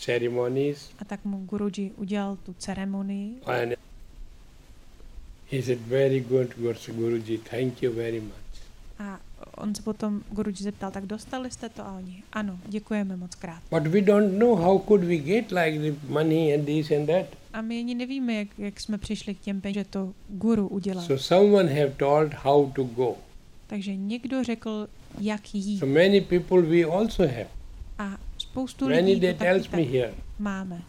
ceremonies. A tak mu Guruji udělal tu ceremonii. And he said, very good, Guruji, thank you very much. A on se potom Guruji zeptal, tak dostali jste to? A oni, ano, děkujeme moc krát. But we don't know how could we get like the money and this and that. A my ani nevíme, jak jsme přišli k těm penězům, že to guru udělal. So someone have told how to go. Takže někdo řekl, jak jít. So many people we also have. A spoustu Many lidí they to tells taky me here, máme.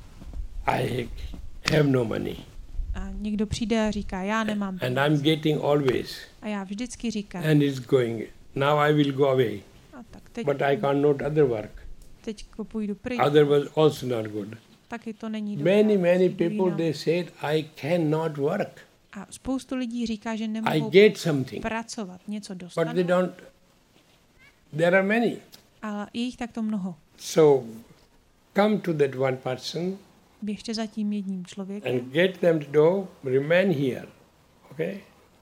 I have no money. A někdo přijde a říká, já nemám And I'm getting always. A já vždycky říkám. And it's going. Now I will go away. A tak teď, But I cannot other work. teď půjdu pryč. Other was also not good. Taky to není dobré. Many people they said I cannot work. A spoustu lidí říká, že I nemohou get something. pracovat, něco But dostanou. they don't. There are many. Ale je jich takto mnoho. So come to that one person Běžte za tím jedním člověkem, and get them to do, remain here. Okay?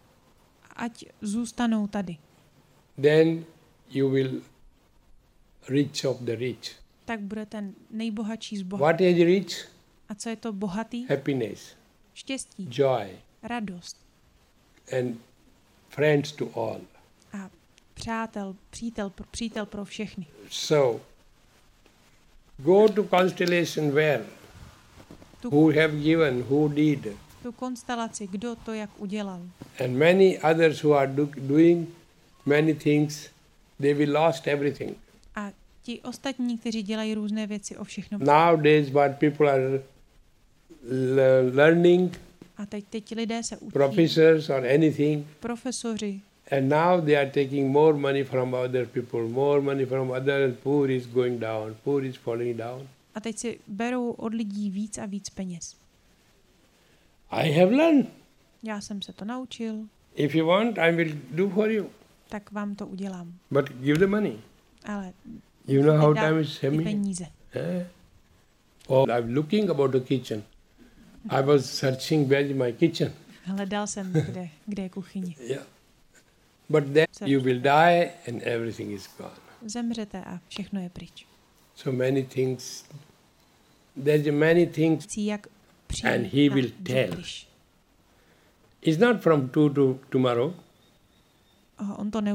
ať zůstanou tady. Then you will rich of the rich. Tak bude ten nejbohatší z bohatých. What is rich? A co je to bohatý? Happiness, Štěstí, joy, radost and friends to all. a přítel pro všechny. So, go to constellation where, who have given, who did, Tu konstelaci, kdo to jak udělal. and many others who are doing many things, they will lost everything. A ti ostatní, kteří dělají různé věci, o všechno. Nowadays, what people are learning, A teď lidé se učí. professors or anything, Profesoři. and now they are taking more money from other people, more money from others, poor is going down, poor is falling down. A teď si berou od lidí víc a víc peněz. I have learned. Já jsem se to naučil, If you want, I will do for you. tak vám to udělám. But give the money. Ale You know how dát time is ty coming? peníze. Eh? Oh, I'm looking about the kitchen. I was searching where is my kitchen. Hledal jsem, kde je kuchyně. Yeah. But then you will die and everything is gone. Zemřete a všechno je pryč. So many things. There's many things. Jak přijít And he na will tell. když. It's not from 2 to tomorrow. On to